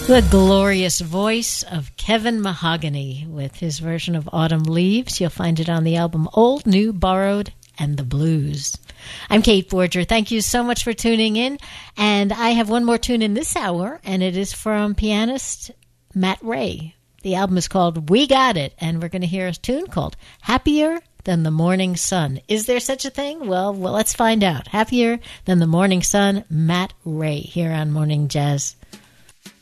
The glorious voice of Kevin Mahogany with his version of Autumn Leaves. You'll find it on the album Old, New, Borrowed, and the Blues. I'm Kate Forger. Thank you so much for tuning in. And I have one more tune in this hour, and it is from pianist Matt Ray. The album is called We Got It, and we're going to hear a tune called Happier Than the Morning Sun. Is there such a thing? Well, let's find out. Happier Than the Morning Sun, Matt Ray, here on Morning Jazz.